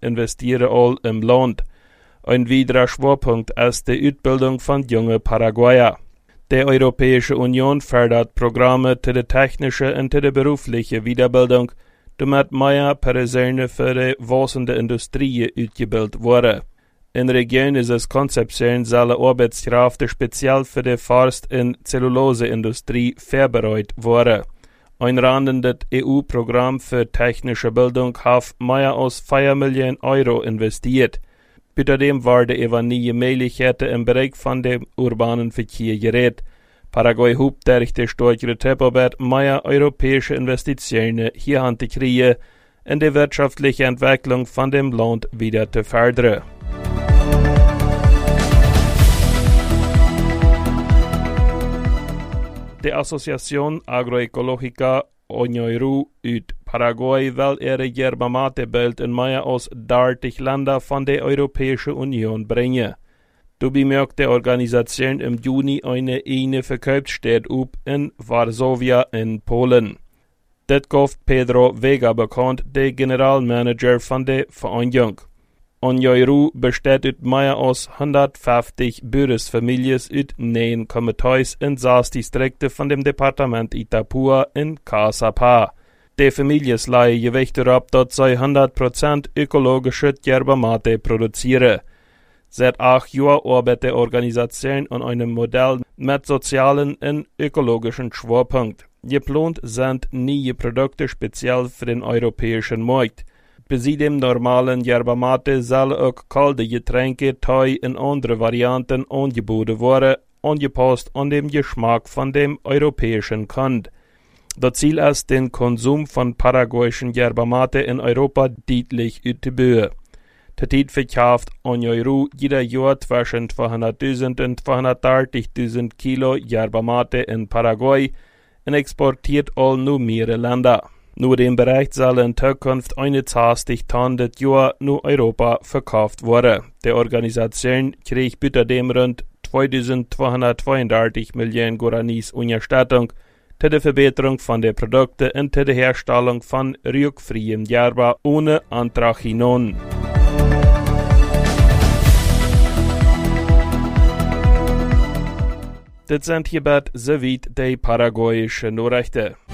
investieren all im Land. Ein weiterer Schwerpunkt ist die Ausbildung von jungen Paraguayer. Die Europäische Union fördert Programme zu der technischen und zu der beruflichen Weiterbildung, damit mehr Personen für die wachsende Industrie ausgebildet werden. In der Region ist es konzeptionell alle Arbeitskräfte speziell für die Forst- und Zelluloseindustrie vorbereitet worden. Ein randendes EU-Programm für technische Bildung hat mehr als 4 Millionen Euro investiert. Außerdem werden über neue Möglichkeiten im Bereich von dem urbanen Verkehr geredet. Paraguay hofft durch die stärkere Zusammenarbeit mehr europäische Investitionen hierhin zu kriegen und die wirtschaftliche Entwicklung von dem Land wieder zu fördern. Die Associación Agroecológica Oñoirú uit Paraguay will ihre Yerba Mate Bild in mehr als 30 Länder von der Europäischen Union bringen. Dabei möchte die Organisation im Juni eine Verkaufsstätte auf in Varsovia in Polen. Das gibt Pedro Vega bekannt, der Generalmanager von der Vereinigung. Oñoirú besteht aus mehr als 150 Bürgersfamilien aus 9 Komitees in 6 Distrikte von dem Departement Itapúa in Caçapá. Die Familien legen Gewicht darauf, dass sie 100% ökologische Yerba Mate produzieren. Seit 8 Jahren arbeitet die Organisation an einem Modell mit sozialen und ökologischen Schwerpunkt. Geplant sind neue Produkte speziell für den europäischen Markt. Bei dem normalen Yerba Mate sollen auch kalte Getränke, Tee und andere Varianten angeboten werden, angepasst an den Geschmack von dem europäischen Kund. Das Ziel ist, den Konsum von paraguayischen Yerba Mate in Europa deutlich auszubauen. Der Zeit verkauft Oñoirú jeder Jahr zwischen 200.000 und 230.000 Kilo Yerba Mate in Paraguay und exportiert all nur mehrere Länder. Nur dem Bereich soll in Zukunft 21 Tonnen das Jahr nur Europa verkauft werden. Die Organisation kriegt bitte dem rund 2232 Millionen Guaranis Unterstützung zu der Verbesserung von den Produkten und zu der Herstellung von rückfreiem Yerba ohne Anthracinon. Das sind hierbei soweit die paraguayischen Nachrichten.